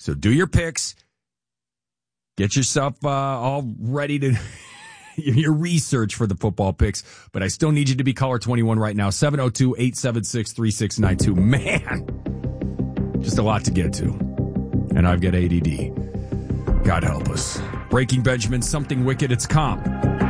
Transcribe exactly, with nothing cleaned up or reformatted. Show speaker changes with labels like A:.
A: So do your picks. Get yourself uh, all ready to your research for the football picks. But I still need you to be caller twenty-one right now. seven oh two, eight seven six, three six nine two. Man, just a lot to get to. And I've got A D D. God help us. Breaking Benjamin, something wicked. It's Comp.